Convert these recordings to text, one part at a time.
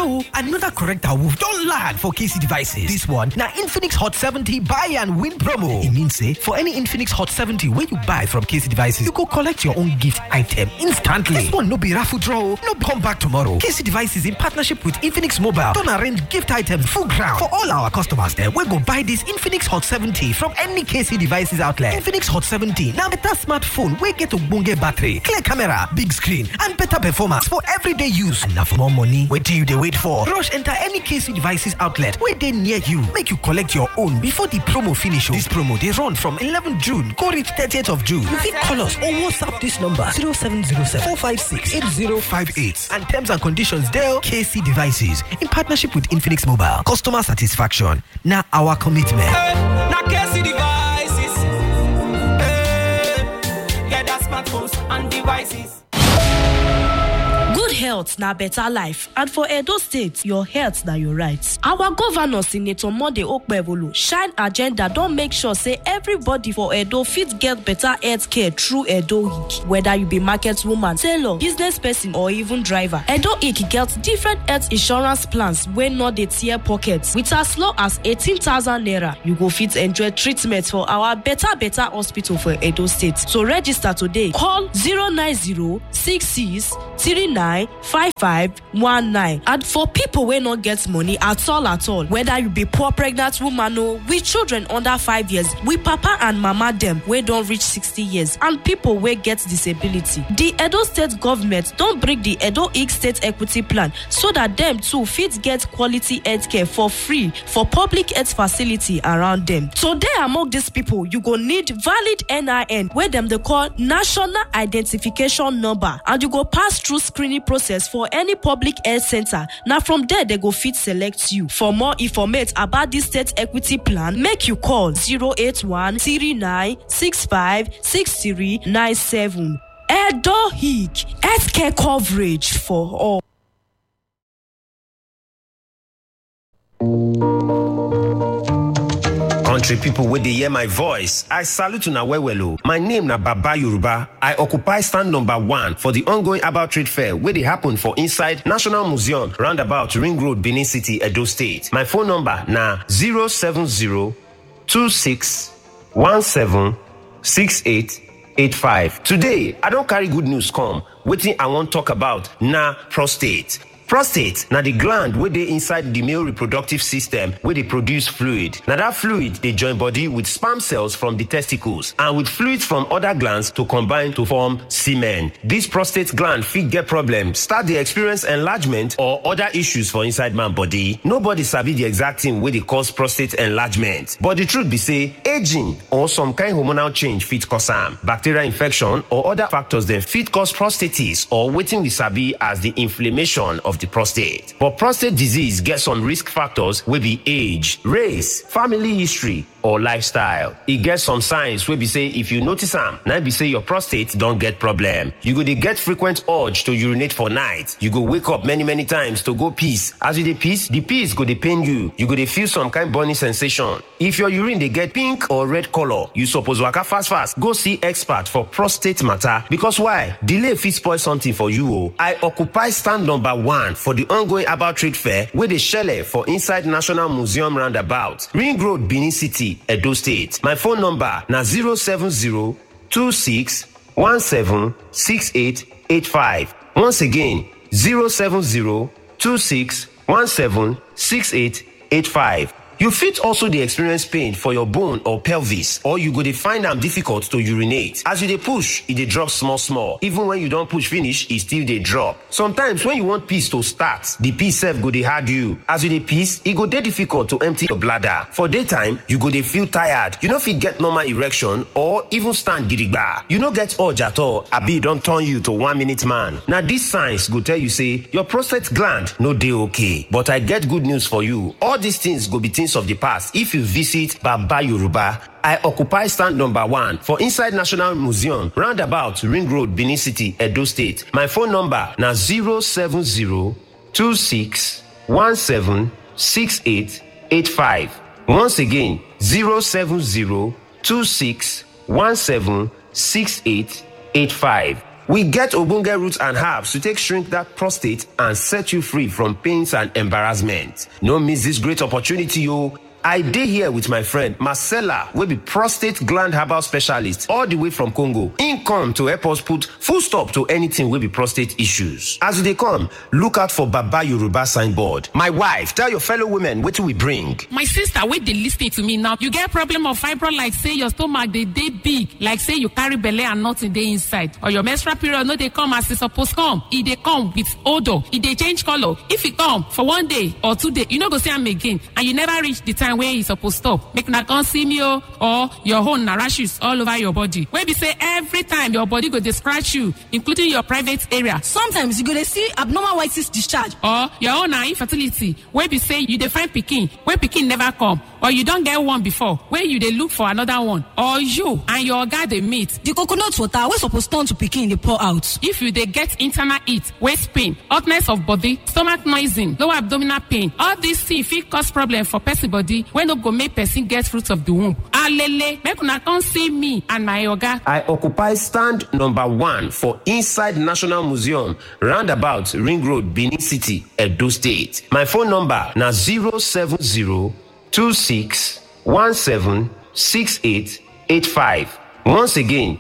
Oga, another correct awoof don land for KC devices. This one na Infinix Hot 70 buy and win promo. E mean say for any Infinix Hot 70 wey you buy from KC devices, you go collect your own gift item instantly. This one no be raffle draw, no come back tomorrow. KC devices in partnership with Infinix Mobile don arrange gift items full ground for all our customers dem wey go buy this Infinix Hot 70 from any KC devices outlet. Infinix Hot 70 na better smartphone wey get ogbonge battery, clear camera, big screen and better performance for everyday use. And na for more money, wetin you dey wait for? Rush enter any KC devices outlet wey dey near you make you collect your own before the promo finish. This promo dey run from 11 June go reach 30th of June. You fit call us or WhatsApp this number 0707 456 8058 and terms and conditions dey. KC devices in partnership with Infinix Mobile. Customer satisfaction na our commitment. Na KC devices. Get that smartphones and devices. Good health na better life, and for Edo State, your health na your right. Our governor Senator Monday Okpebholo shine agenda don make sure say everybody for Edo fit get better health care through Edo Ick. Whether you be market woman, tailor, business person or even driver, Edo Ick get different health insurance plans wey no dey tear pockets. With as low as 18,000 naira, you go fit enjoy treatment for our better hospital for Edo State. So register today. Call 09066395519. And for people wey no get money at all, whether you be poor pregnant woman or with children under 5 years, with papa and mama dem wey don reach 60 years, and people wey get disability, the Edo State government don bring the Edo Ick State Equity Plan so that dem too fit get quality health care for free for public health facility around them. Today among these people, you go need valid NIN wey dem dey call National Identification Number, and you go pass through screening process for any public health center. Now from there they go fit select you. For more information about this state equity plan, make you call 081 3965 6397. Edo Ick, healthcare coverage for all. Country people wey dey hear my voice, I salute una well. My name na Baba Yoruba. I occupy stand number 1 for the ongoing herbal trade fair wey dey happen for inside National Museum roundabout Ring Road, Benin City, Edo State. My phone number na 07026176885. Today, I don carry good news come. Wetin I wan talk about na prostate. Prostate na the gland wey dey inside the male reproductive system wey dey produce fluid. Na that fluid dey join body with sperm cells from the testicles and with fluids from other glands to combine to form semen. This prostate gland fit get problem, start dey experience enlargement or other issues for inside man body. Nobody sabi the exact thing wey dey cause prostate enlargement, but the truth be say aging or some kind hormonal change fit cause am. Bacterial infection or other factors dem fit cause prostatitis, or wetin we sabi as the inflammation of the prostate. But prostate disease get some risk factors wey be age, race, family history, or lifestyle. E get some signs wey be say if you notice am, na be say your prostate don get problem. You go dey get frequent urge to urinate for night. You go wake up many times to go piss. As you dey piss, the piss go dey pain you. You go dey feel some kind burning sensation. If your urine dey get pink or red color, you suppose waka fast go see expert for prostate matter. Because why? Delay fit spoil something for you o. I occupy stand number 1 for the ongoing herbal trade fair wey dey shele for inside National Museum roundabout, Ring Road, Benin City, Edo State. My phone number na 07026176885. Once again, 07026176885. You fit also dey experience pain for your bone or pelvis, or you go dey find am difficult to urinate. As you dey push, e dey drop small. Even when you don push finish, e still dey drop. Sometimes when you want piss to start, the piss sef go dey hard you. As you dey piss, e go dey difficult to empty your bladder. For daytime, you go dey feel tired. You no fit get normal erection or even stand gidigba. You no get urge at all, abi e don turn you to 1-minute man. Na these signs go tell you say your prostate gland no dey okay. But I get good news for you. All these things go be things of the past if you visit Baba Yoruba. I occupy stand number 1 for inside National Museum roundabout Ring Road, Benin City, Edo State. My phone number na 07026176885. Once again, 07026176885. We get ogbonge roots and herbs to take shrink that prostate and set you free from pains and embarrassment. No miss this great opportunity, yo. I dey here with my friend Marcella, wey be prostate gland herbal specialist all the way from Congo. Im come to help us put full stop to anything wey be prostate issues. As you dey come, look out for Baba Yoruba signboard. My wife, tell your fellow women wetin we bring. My sister, wey dey lis ten to me now, you get problem of fibroid like say your stomach dey big, like say you carry belle and nothing dey inside, or your menstrual period no dey come as e suppose come. E dey come with odour, e dey change colour. If e come for 1 day or 2 days, you no go see am again, and you never reach the time where you suppose stop. Make una come see me or your own rashes all over your body. Wey be say every time your body go dey scratch you, including your private area. Sometimes you go dey see abnormal white cyst discharge. Or your own na infertility, wey be say you dey find pikin, wey pikin never come, or you don get one before, wey you dey look for another one, or you and your oga dey meet. The coconut water wey suppose turn to pikin dey pour out. If you dey get internal heat, waist pain, hotness of body, stomach noising, lower abdominal pain, all these things fit cause problem for person body wey no go make person get fruit of the womb. Alele, make una come see me and my oga. I occupy stand number 1 for inside National Museum, roundabout Ring Road, Benin City, Edo State. My phone number na 07026176885. Once again,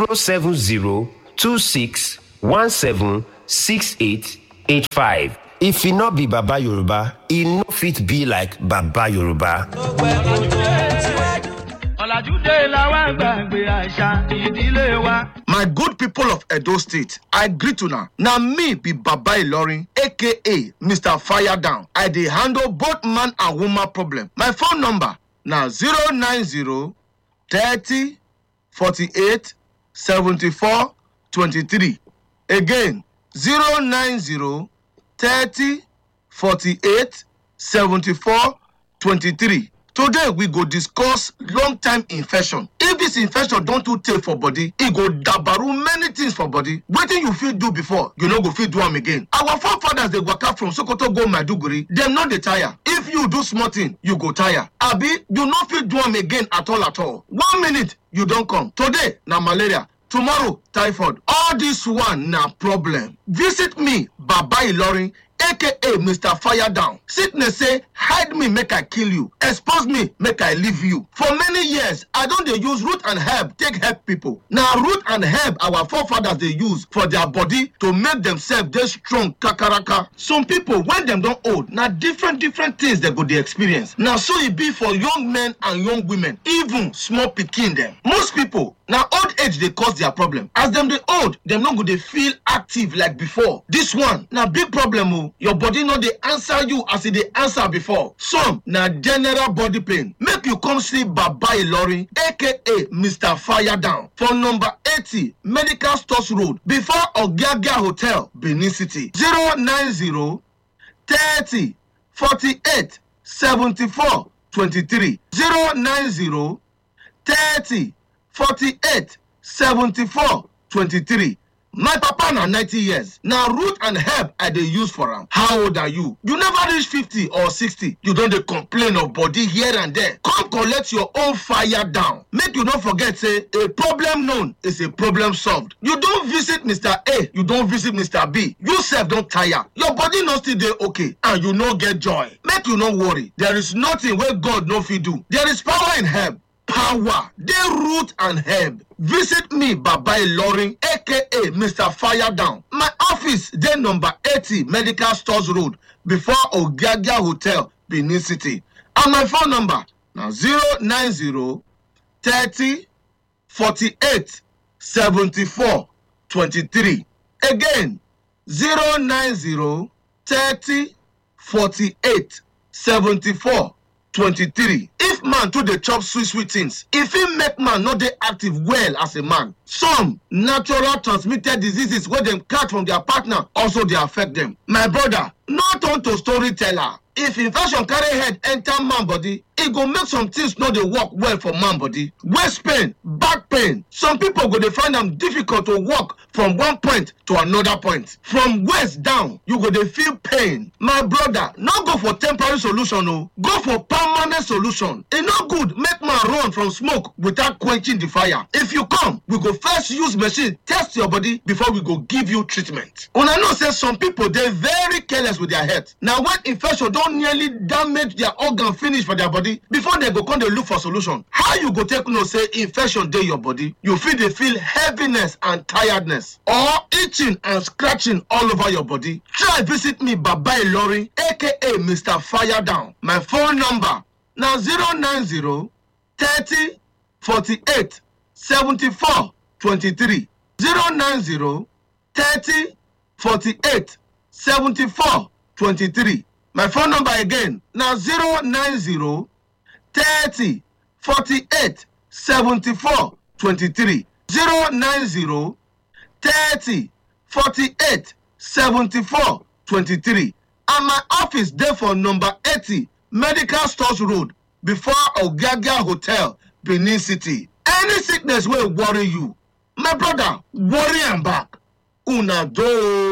07026176885. If e no be Baba Yoruba, e no fit be like Baba Yoruba. My good people of Edo State, I greet you now. Now me be Baba Ilorin, aka Mr. Fire Down. I dey handle both man and woman problem. My phone number now 090 30 48 74 23. Again, 090 30 48 74 23. Today we go discuss long-time infection. If this infection don't too take for body, it go dabaru many things for body. Wetin you fit do before, you no go fit do am again. Our forefathers they waka from Sokoto go Maiduguri, them not dey tire. If you do small thing, you go tire. Abi, you no fit do am again at all at all. 1 minute, you don't come. Today, na malaria. Tomorrow, typhoid. All this one na problem. Visit me, Baba Ilorin, aka Mr. Fire Down. Sickness say, hide me, make I kill you. Expose me, make I leave you. For many years, I don't dey use root and herb take help people. Now, root and herb our forefathers they use for their body to make themselves dey strong kakaraka. Some people, when them don't old, now different things they go dey experience. Now, so it be for young men and young women, even small pikin them. Most people, now old age they cause their problem. As them they old, them not go they feel active like before. This one, now big problem. Oh, your body not they answer you as it they answer before. Some now general body pain. Make you come see Baba Ilorin, aka Mr. Fire Down, for number 80 Medical Stores Road, before Ogiagia Hotel, Benin City. 090 30 48 74 23. 090 30 48 74 23. My papa na 90 years. Now root and herb I dey use for am. How old are you? You never reach 50 or 60. You don't dey complain of body here and there. Come collect your own Fire Down. Make you not forget say a problem known is a problem solved. You don't visit Mr. A, you don't visit Mr. B. You self don't tire. Your body not still dey okay and you no get joy. Make you not worry. There is nothing where God no fit do. There is power in herb. Power, they root and herb. Visit me, Baba Ilorin, aka Mr. Fire Down. My office, dey number 80 Medical Stores Road, before Ogiagia Hotel, Benin City. And my phone number now 090 30 48 74 23. Again, 090 30 48 74 23. If man to the chop sweet things, if he make man not dey active well as a man, some natural transmitted diseases where them catch from their partner also they affect them. My brother, not turn to storyteller. If infection carry head enter man body, e go make some things no dey work well for man body. Waist pain, back pain. Some people go dey find am difficult to walk from one point to another point. From waist down, you go dey feel pain. My brother, no go for temporary solution o. Go for permanent solution. E no good make man run from smoke without quenching the fire. If you come, we go first use machine test your body before we go give you treatment. Una know say some people dey very careless with their health. Na when infection don nearly damage their organ finish for their body before they go come dey look for solution. How you go take know say infection dey your body? You fit dey feel heaviness and tiredness or itching and scratching all over your body. Try visit me Baba Ilorin aka Mr. Fire Down. My phone number na 090 30 48 74 23 090 30 48 74 23. My phone number again now 090 30 48 74 23 090 30 48 74 23. And my office there for number 80 Medical Stores Road before Ogagia Hotel, Benin City. Any sickness will worry you, my brother, worry am back. Una do.